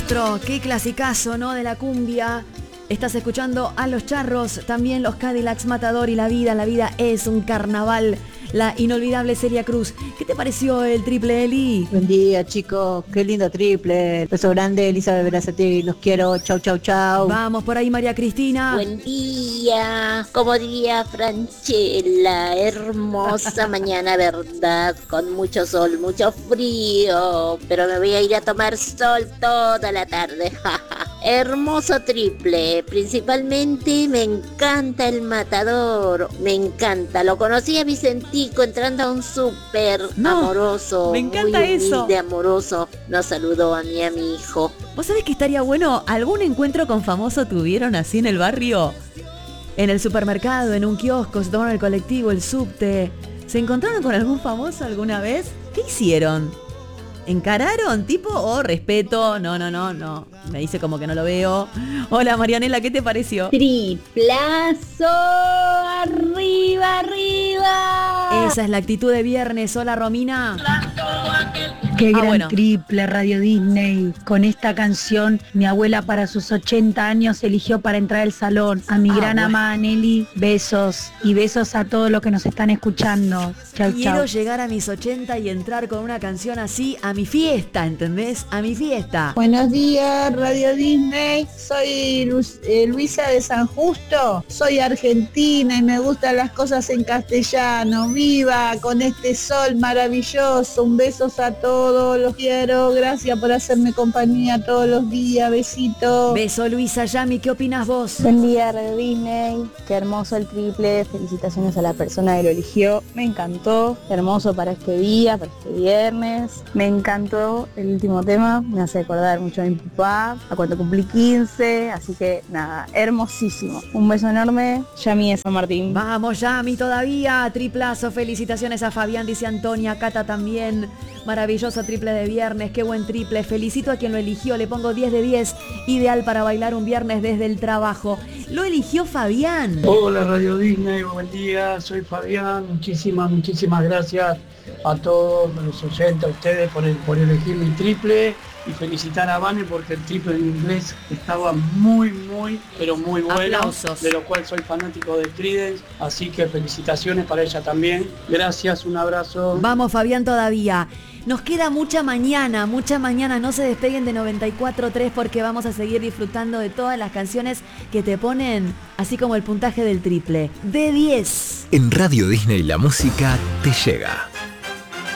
maestro, qué clasicazo, ¿no? De la cumbia. Estás escuchando a Los Charros, también los Cadillacs, Matador y La Vida es un carnaval. La inolvidable Celia Cruz. ¿Qué te pareció el triple, Eli? Buen día, chicos. Qué lindo triple. Beso grande, Elizabeth Berazategui. Los quiero. Chau, chau, chau. Vamos por ahí, María Cristina. Buen día. Como diría Franchella, hermosa mañana, ¿verdad? Con mucho sol, mucho frío. Pero me voy a ir a tomar sol toda la tarde. Hermoso triple. Principalmente me encanta el Matador. Me encanta. Lo conocí a Vicentico entrando a un súper amoroso. Me encanta muy eso. Humilde, amoroso. Nos saludó a mí, a mi hijo. ¿Vos sabés que estaría bueno? ¿Algún encuentro con famoso tuvieron así en el barrio? En el supermercado, en un kiosco, se tomaron el colectivo, el subte. ¿Se encontraron con algún famoso alguna vez? ¿Qué hicieron? ¿Encararon tipo respeto? No. Me dice como que no lo veo. Hola Marianela, ¿qué te pareció? Triplazo, arriba, arriba. Esa es la actitud de viernes. Hola Romina. Qué gran triple Radio Disney. Con esta canción, mi abuela para sus 80 años eligió para entrar al salón. A mi gran amada Nelly, besos. Y besos a todos los que nos están escuchando. Chau, Quiero chau. llegar a mis 80 y entrar con una canción así a mi fiesta, ¿entendés? A mi fiesta. Buenos días, Radio Disney. Soy Luisa de San Justo. Soy argentina y me gustan las cosas en castellano. ¡Viva con este sol maravilloso! Un beso a todos, los quiero. Gracias por hacerme compañía todos los días. Besitos. Beso Luisa. Yami, ¿qué opinas vos? Buen día, Radio Disney. Qué hermoso el triple. Felicitaciones a la persona que lo eligió. Me encantó. Hermoso para este día, para este viernes. Me encantó el último tema. Me hace acordar mucho a mi papá, a cuando cumplí 15. Así que nada, hermosísimo. Un beso enorme. Yami de San Martín. Vamos Yami todavía. Triplazo. Felicitaciones a Fabián, dice Antonia. Cata también. Maravilloso triple de viernes, qué buen triple. Felicito a quien lo eligió, le pongo 10 de 10. Ideal para bailar un viernes desde el trabajo. Lo eligió Fabián. Hola Radio Disney, buen día, soy Fabián. Muchísimas gracias a todos los oyentes, a ustedes por elegir mi triple. Y felicitar a Vane porque el triple en inglés estaba muy, pero muy bueno. Aplausos. De lo cual soy fanático de Creedence. Así que felicitaciones para ella también. Gracias, un abrazo. Vamos Fabián todavía. Nos queda mucha mañana, no se despeguen de 94.3 porque vamos a seguir disfrutando de todas las canciones que te ponen, así como el puntaje del triple. De 10. En Radio Disney la música te llega.